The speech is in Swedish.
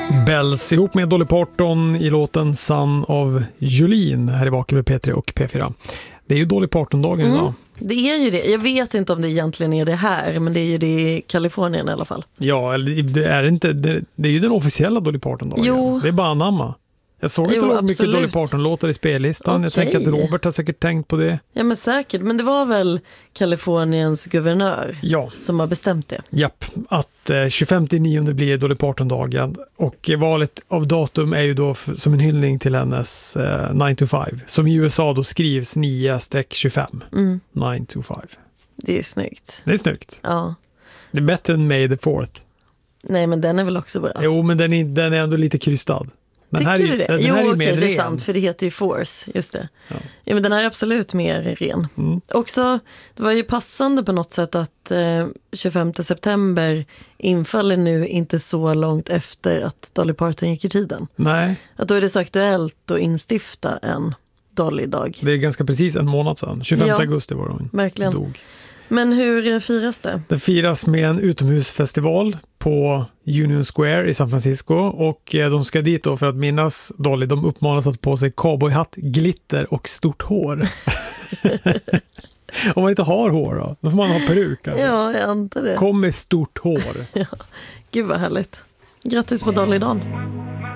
Bells ihop med Dolly Parton i låten Son of Jolene här i Vaken med P3 och P4. Det är ju Dolly Parton-dagen idag. Det är ju det. Jag vet inte om det egentligen är det här, men det är ju det i Kalifornien i alla fall. Ja, det är inte. Det är ju den officiella Dolly Parton-dagen. Jo. Det är bara anamma. Jag såg inte mycket absolut. Dolly Parton-låtar i spellistan. Jag tänker att Robert har säkert tänkt på det. Ja, men säkert. Men det var väl Kaliforniens guvernör som har bestämt det. Japp, att 25/9 blir Dolly Parton-dagen. Och valet av datum är ju då som en hyllning till hennes 9 to 5. Som i USA då skrivs 9-25. 9 to 5. Det är snyggt. Det är snyggt. Ja. Det är bättre än May the 4th. Nej, men den är väl också bra. Jo, men den är ändå lite krystad. Tycker du det? Den här är okej, mer det är ren. sant, för det heter ju Force, just det. Ja. Ja, men den här är absolut mer ren. Också, det var ju passande på något sätt att 25 september infaller nu inte så långt efter att Dolly Parton gick i tiden. Nej. Att då är det så aktuellt att instifta en Dolly-dag. Det är ganska precis en månad sedan. 25 augusti var hon verkligen. Dog. Men hur firas det? Det firas med en utomhusfestival på Union Square i San Francisco och de ska dit då för att minnas Dolly. De uppmanas att på sig cowboyhatt, glitter och stort hår. Om man inte har hår då får man ha peruk. Kanske. Ja, jag antar det. Kom med stort hår. Ja. Gud vad härligt. Grattis på Dolly-dagen.